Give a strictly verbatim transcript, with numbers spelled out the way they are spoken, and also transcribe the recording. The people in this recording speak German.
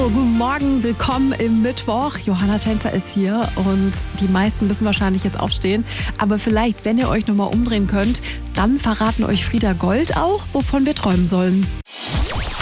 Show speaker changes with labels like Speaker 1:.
Speaker 1: So, guten Morgen, willkommen im Mittwoch. Johanna Tänzer ist hier und die meisten müssen wahrscheinlich jetzt aufstehen. Aber vielleicht, wenn ihr euch nochmal umdrehen könnt, dann verraten euch Frieda Gold auch, wovon wir träumen sollen.